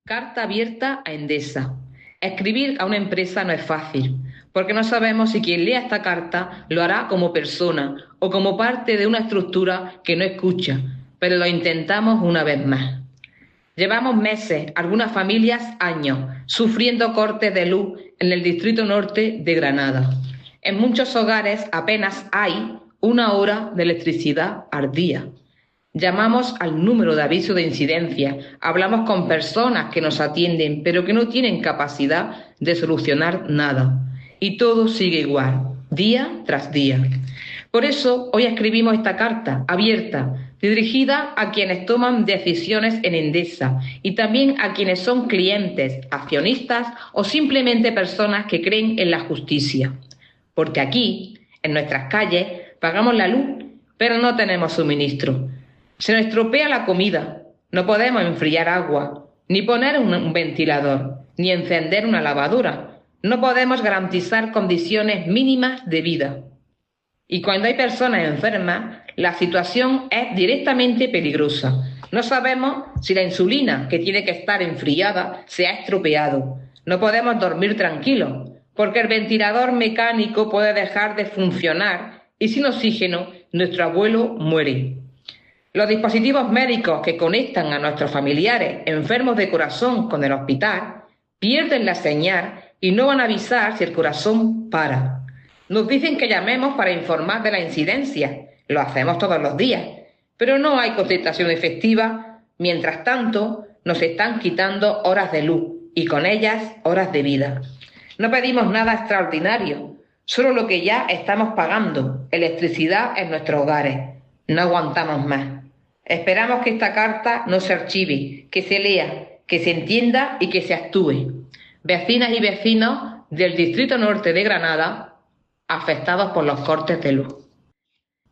Carta abierta a Endesa. Escribir a una empresa no es fácil, porque no sabemos si quien lea esta carta lo hará como persona o como parte de una estructura que no escucha, pero lo intentamos una vez más. Llevamos meses, algunas familias años, sufriendo cortes de luz en el distrito norte de Granada. En muchos hogares apenas hay una hora de electricidad al día. Llamamos al número de aviso de incidencia, hablamos con personas que nos atienden, pero que no tienen capacidad de solucionar nada. Y todo sigue igual, día tras día. Por eso hoy escribimos esta carta abierta, dirigida a quienes toman decisiones en Endesa y también a quienes son clientes, accionistas o simplemente personas que creen en la justicia. Porque aquí, en nuestras calles, pagamos la luz, pero no tenemos suministro. Se nos estropea la comida, no podemos enfriar agua, ni poner un ventilador, ni encender una lavadora. No podemos garantizar condiciones mínimas de vida. Y cuando hay personas enfermas, la situación es directamente peligrosa. No sabemos si la insulina, que tiene que estar enfriada, se ha estropeado. No podemos dormir tranquilos, porque el ventilador mecánico puede dejar de funcionar y sin oxígeno nuestro abuelo muere. Los dispositivos médicos que conectan a nuestros familiares enfermos de corazón con el hospital pierden la señal y no van a avisar si el corazón para. Nos dicen que llamemos para informar de la incidencia. Lo hacemos todos los días, pero no hay contestación efectiva. Mientras tanto, nos están quitando horas de luz y con ellas horas de vida. No pedimos nada extraordinario, solo lo que ya estamos pagando, electricidad en nuestros hogares. No aguantamos más. Esperamos que esta carta no se archive, que se lea, que se entienda y que se actúe. Vecinas y vecinos del Distrito Norte de Granada afectados por los cortes de luz.